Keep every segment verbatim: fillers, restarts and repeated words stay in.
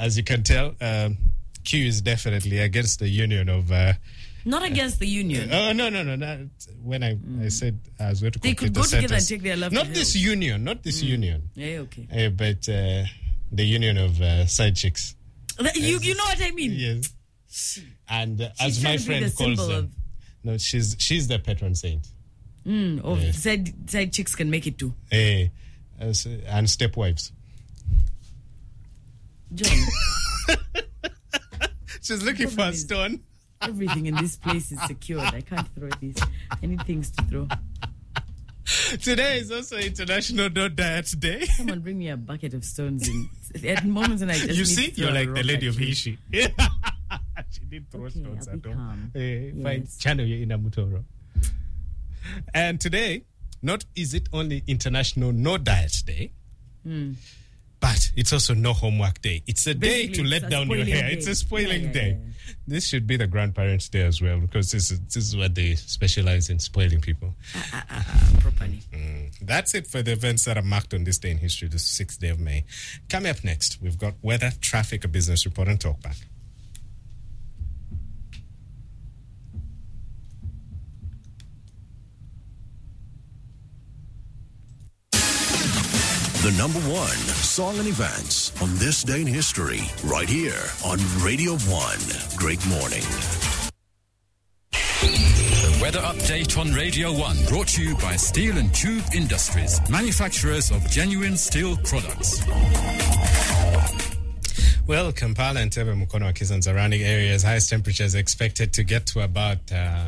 as you can tell, um, Q is definitely against the union of... Uh, Not against the union. Oh, uh, no, no, no. no. When I, mm. I said I was going to they complete could go the together sentence. and take their love Not to this hell. union, not this mm. union. Yeah, okay. Uh, but uh, the union of uh, side chicks. You, you know what I mean? Yes. She, and uh, as my friend calls them, of... no, she's she's the patron saint. Mm, of yeah. side, side chicks can make it too. Hey, uh, and stepwives. John. She's looking for a stone. Everything in this place is secured. I can't throw these. I need things to throw. Today is also International No Diet Day. Someone bring me a bucket of stones. In, at moments when I just you need see, to you're like the lady of you. Hishi. She did throw okay, stones I'll at all. calm. Hey, yes. Fine, channel you in a mutoro. And today, not is it only International No Diet Day, mm. but it's also No Homework Day. It's a Basically, day to let down your hair. Day. It's a spoiling yeah, yeah, day. Yeah. This should be the Grandparents' Day as well, because this is, this is what they specialize in, spoiling people. Uh, uh, uh, uh, properly. Mm. That's it for the events that are marked on this day in history, the sixth day of May. Coming up next, we've got weather, traffic, a business report, and talkback. The number one song and events on this day in history, right here on Radio One. Great morning. The weather update on Radio One, brought to you by Steel and Tube Industries, manufacturers of genuine steel products. Well, Kampala and Tebe Mukono, and surrounding areas, highest temperatures expected to get to about uh,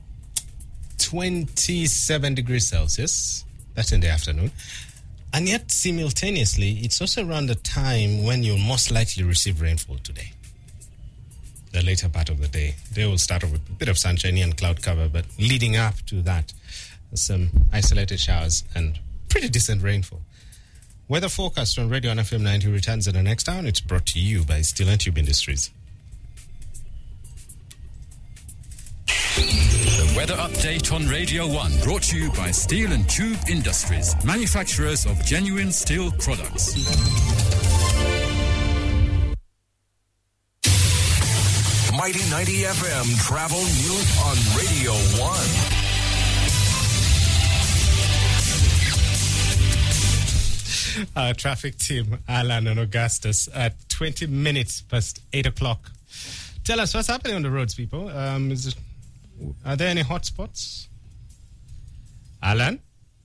twenty-seven degrees Celsius. That's in the afternoon. And yet, simultaneously, it's also around the time when you'll most likely receive rainfall today. The later part of the day. They will start off with a bit of sunshine and cloud cover, but leading up to that, some isolated showers and pretty decent rainfall. Weather forecast on Radio One F M ninety returns in the next hour, and it's brought to you by Steel and Tube Industries. The weather update on Radio One, brought to you by Steel and Tube Industries, manufacturers of genuine steel products. Mighty ninety F M travel news on Radio One. Our traffic team, Alan and Augustus, at twenty minutes past eight o'clock. Tell us what's happening on the roads, people. Um, is it, are there any hot spots? Alan?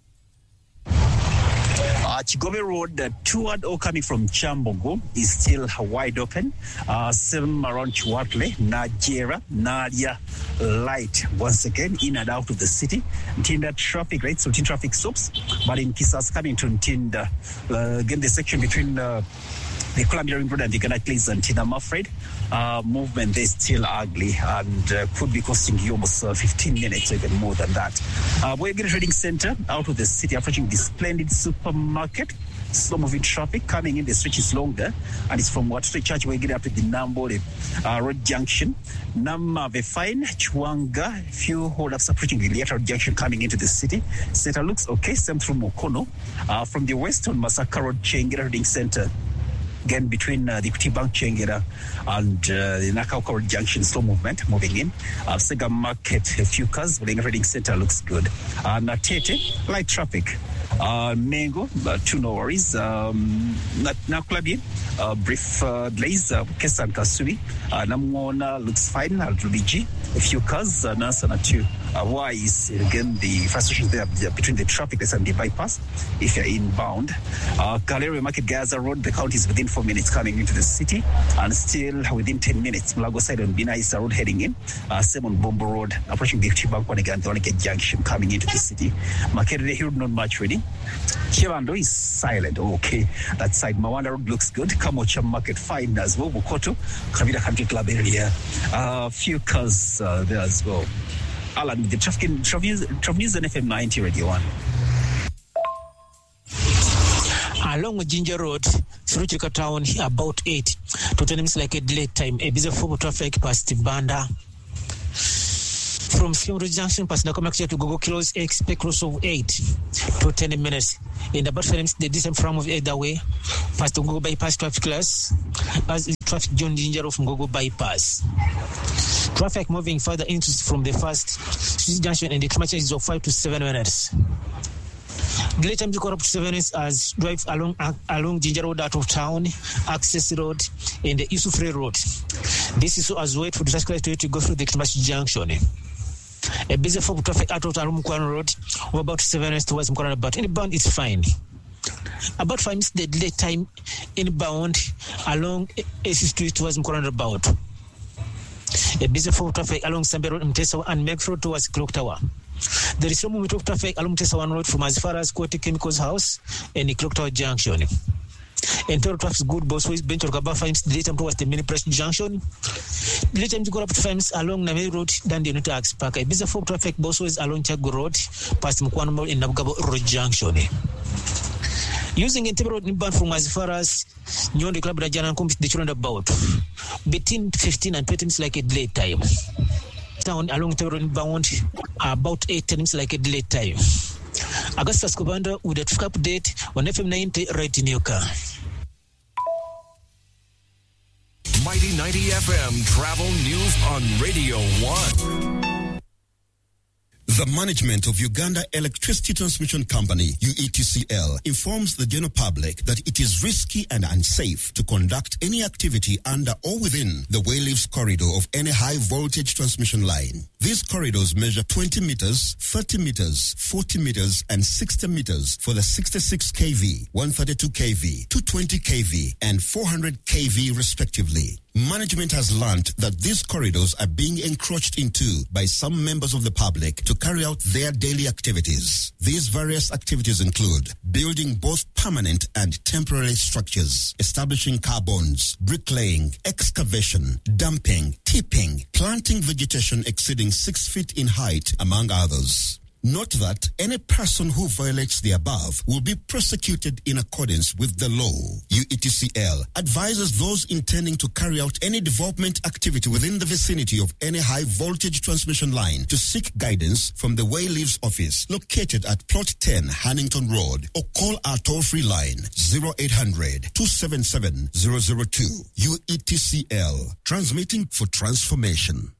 Uh, Chigobe Road, uh, toward or coming from Chambogo, is still wide open. Uh, same around Chiwatle, Najera, Nadia, light once again in and out of the city. Ntinda traffic, right? So traffic stops. But in Kisas coming to Ntinda, uh, again the section between uh, the Columbia Ring Road and the Ganaclis and Tina, I'm afraid, uh, movement there is still ugly and uh, could be costing you almost uh, fifteen minutes or even more than that. Uh, we're getting a trading center out of the city, approaching the Splendid supermarket. Slow moving traffic coming in, the stretch is longer, and it's from Watuta Church we're getting up to the Nambole uh, Road Junction. Namave Fine, Chwanga, few hold-ups approaching the later junction coming into the city. Center looks okay, same through Mokono. Uh, from the west on Masaka Road, Chengera Trading Center. Again, between uh, the Equity Bank Chengera and uh, the Nakauka Road Junction, slow movement moving in. Uh, Sega Market, a few cars, but the trading center looks good. Uh, Natete, light traffic. Uh, Mengo, uh, two no worries. Um, Naklabi, uh, brief uh, delays. Uh, Kesan Kasui, uh, Namona looks fine. L B G, a few cars. Uh, Nasa Natu. Uh, why is again the frustration there between the traffic and the bypass if you're inbound. Uh, Gallery Market Gaza Road, the count is within four minutes coming into the city, and still within ten minutes, Mulago side on Bina Isa Road heading in. Uh, same on Bombo Road, approaching the Bank one again, the Onike Junction coming into the city. Makere Hill not much ready. Chivando is silent. Okay, that side Mawanda Road looks good. Kamocha Market fine as well. Bukoto, Kavita Country Club area. A uh, few cars uh, there as well. Alan, the traffic, traffic news on F M ninety Radio One. Along Ginger Road, through Chika Town, here about eight. Total is like a delay time. A busy full traffic past Banda. from Fiumro Junction, past Nakomak to Gogo Kilos, expect close of eight to ten minutes. In about five minutes, the distance from of either way, past the Gogo bypass traffic class, as traffic John Ginger from Gogo bypass. Traffic moving further into from the first junction and the time is of five to seven minutes. The time to go up to seven minutes as drive along uh, along Ginger Road out of town, Access Road, and the Isufre Road. This is so as wait for the traffic to, to go through the Kimashi Junction. A busy for traffic out of Mukwan Road of about seven minutes towards Mukwan, but inbound it's fine. About five minutes the delay time inbound along A C Street towards Mukwan about. A busy for traffic along Sambe Road, Mtesa and Meg Road towards Clock Tower. There is no movement of traffic along Mtesa Road from as far as Quote Chemicals House and the Clock Tower Junction. And total traffic is good both ways. Bench or Gaba finds the time towards the mini press junction. The time to go up to finds along Name Road, then the Unitax Park. A busy for traffic both ways along Chago Road, past Mukwan Mall in Nabugabo Road Junction. Using Entebbe Road inbound from as far as Nyondo Club Rajana comes the children about between fifteen and twenty minutes like a delay time. Town along Entebbe Road inbound about eight minutes like a delay time. Augustus Kubanda with a traffic update on F M ninety right in your car. Mighty ninety F M Travel News on Radio one. The management of Uganda Electricity Transmission Company, U E T C L, informs the general public that it is risky and unsafe to conduct any activity under or within the Wayleaves corridor of any high-voltage transmission line. These corridors measure twenty meters, thirty meters, forty meters, and sixty meters for the sixty-six kilovolt, one thirty-two kilovolt, two twenty kilovolt, and four hundred kilovolt respectively. Management has learned that these corridors are being encroached into by some members of the public to carry out their daily activities. These various activities include building both permanent and temporary structures, establishing car bonds, bricklaying, excavation, dumping, tipping, planting vegetation exceeding six feet in height, among others. Note that any person who violates the above will be prosecuted in accordance with the law. U E T C L advises those intending to carry out any development activity within the vicinity of any high-voltage transmission line to seek guidance from the Wayleaves office located at Plot ten, Hannington Road, or call our toll-free line zero eight hundred, two seven seven, zero zero two. U E T C L, transmitting for transformation.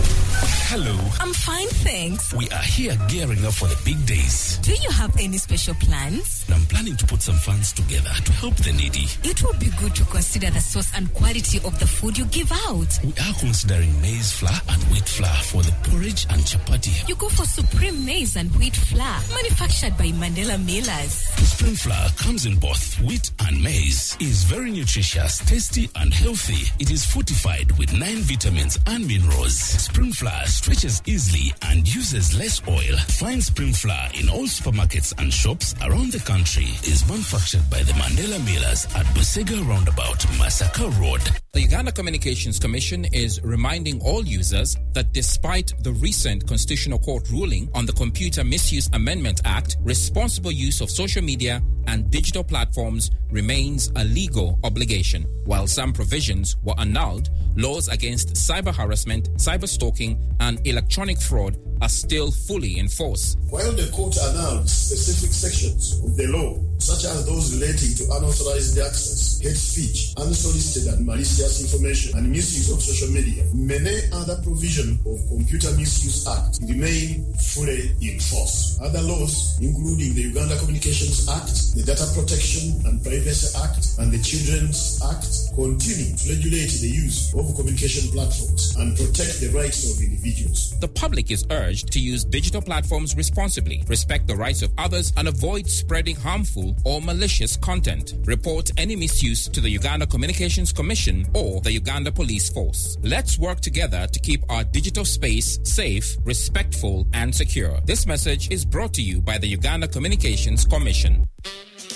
Hello. I'm fine, thanks. We are here gearing up for the big days. Do you have any special plans? I'm planning to put some funds together to help the needy. It would be good to consider the source and quality of the food you give out. We are considering maize flour and wheat flour for the porridge and chapati. You go for Supreme Maize and Wheat Flour, manufactured by Mandela Millers. Supreme Flour comes in both wheat and maize. It is very nutritious, tasty, and healthy. It is fortified with nine vitamins and minerals. Supreme Flour stretches easily and uses less oil. Find Spring Flour in all supermarkets and shops around the country. It is manufactured by the Mandela Millers at Busega Roundabout, Masaka Road. The Uganda Communications Commission is reminding all users that despite the recent Constitutional Court ruling on the Computer Misuse Amendment Act, responsible use of social media and digital platforms remains a legal obligation. While some provisions were annulled, laws against cyber harassment, cyber stalking, and electronic fraud are still fully in force. While the court annulled specific sections of the law, such as those relating to unauthorized access, hate speech, unsolicited and malicious information, and misuse of social media, many other provisions of Computer Misuse Act remain fully in force. Other laws, including the Uganda Communications Act, the Data Protection and Privacy Act, and the Children's Act, continue to regulate the use of communication platforms and protect the rights of individuals. The public is urged to use digital platforms responsibly, respect the rights of others, and avoid spreading harmful or malicious content. Report any misuse to the Uganda Communications Commission or the Uganda Police Force. Let's work together to keep our digital space safe, respectful, and secure. This message is brought to you by the Uganda Communications Commission.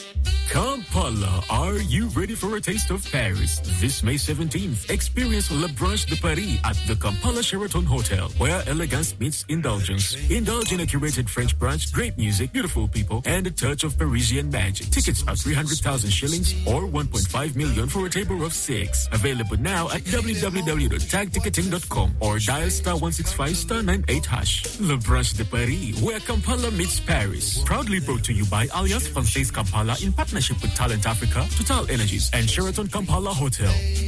Kampala, are you ready for a taste of Paris? This May seventeenth, experience Le Branche de Paris at the Kampala Sheraton Hotel, where elegance meets indulgence. Indulge in a curated French brunch, great music, beautiful people, and a touch of Parisian magic. Tickets are three hundred thousand shillings or one point five million for a table of six. Available now at w w w dot tag ticketing dot com or dial star one six five star nine eight hash. Le Branche de Paris, where Kampala meets Paris. Proudly brought to you by Alliance Francaise Kampala in partnership with Talent Africa, Total Energies, and Sheraton Kampala Hotel.